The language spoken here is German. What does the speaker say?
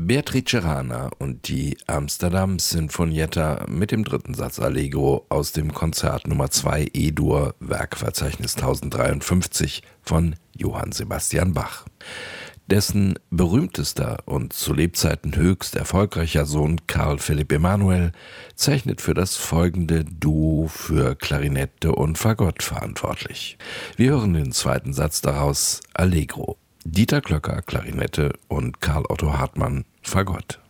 Beatrice Rana und die Amsterdam Sinfonietta mit dem dritten Satz Allegro aus dem Konzert Nummer 2 E-Dur, Werkverzeichnis 1053 von Johann Sebastian Bach. Dessen berühmtester und zu Lebzeiten höchst erfolgreicher Sohn Carl Philipp Emanuel zeichnet für das folgende Duo für Klarinette und Fagott verantwortlich. Wir hören den zweiten Satz daraus, Allegro. Dieter Klöcker, Klarinette und Karl Otto Hartmann, Fagott.